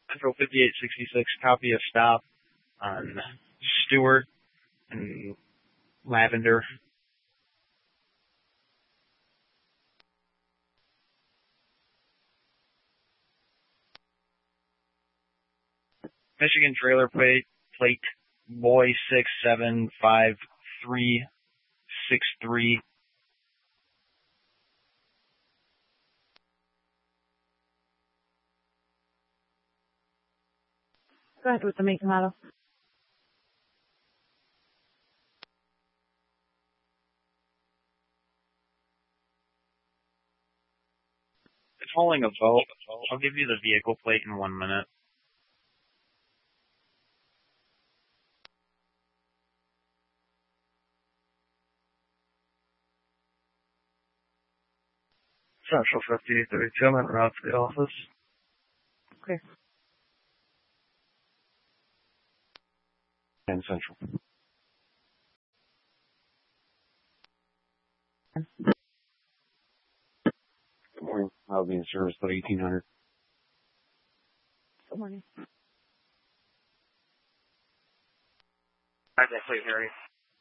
Central 5866, copy a stop on Stewart and Lavender. Michigan trailer plate boy 675363. Go ahead with the make and model. It's holding a vote. I'll give you the vehicle plate in 1 minute. Central 5832, I'm en route to the office. Okay. And Central. Good morning. I'll be in service by 1800. Good morning. Hi, that plate, Harry.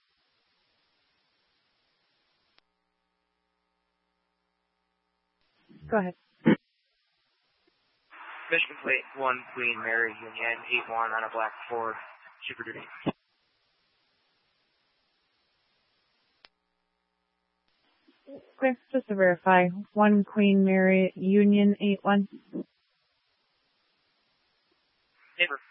Go ahead. Michigan plate 1 Queen Mary Union 81 on a black Ford Super Duty. Okay, just to verify. 1 Queen Mary Union 81. Neighbor.